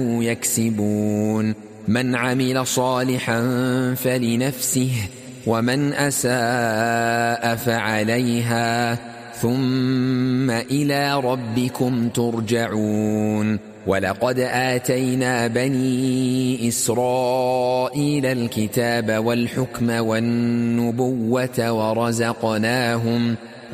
يكسبون من عمل صالحا فلنفسه ومن أساء فعليها ثم إلى ربكم ترجعون ولقد آتينا بني إسرائيل الكتاب والحكم والنبوة